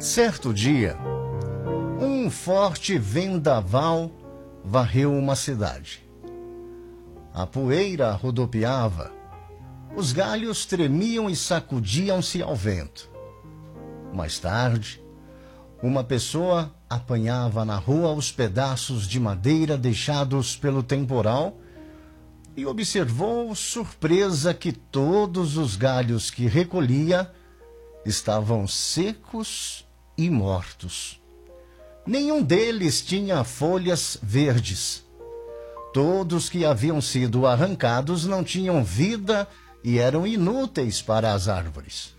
Certo dia, um forte vendaval varreu uma cidade. A poeira rodopiava, os galhos tremiam e sacudiam-se ao vento. Mais tarde, uma pessoa apanhava na rua os pedaços de madeira deixados pelo temporal e observou surpresa que todos os galhos que recolhia estavam secos e mortos. Nenhum deles tinha folhas verdes. Todos que haviam sido arrancados não tinham vida e eram inúteis para as árvores.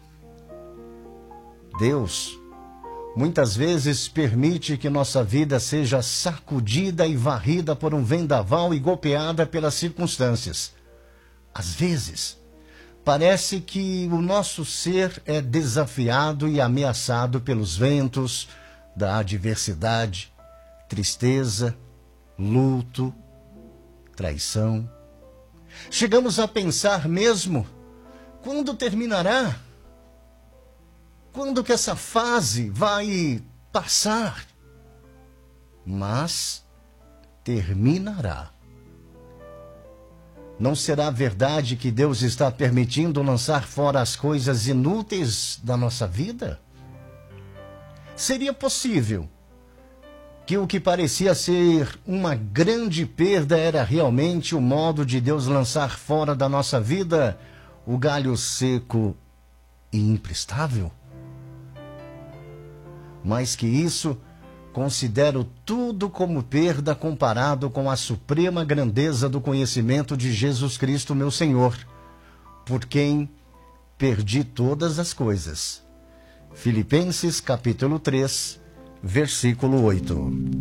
Deus muitas vezes permite que nossa vida seja sacudida e varrida por um vendaval e golpeada pelas circunstâncias. Às vezes, parece que o nosso ser é desafiado e ameaçado pelos ventos da adversidade, tristeza, luto, traição. Chegamos a pensar mesmo, quando terminará? Quando que essa fase vai passar? Mas terminará. Não será verdade que Deus está permitindo lançar fora as coisas inúteis da nossa vida? Seria possível que o que parecia ser uma grande perda era realmente o modo de Deus lançar fora da nossa vida o galho seco e imprestável? Mais que isso, considero tudo como perda comparado com a suprema grandeza do conhecimento de Jesus Cristo, meu Senhor, por quem perdi todas as coisas. Filipenses capítulo 3, versículo 8.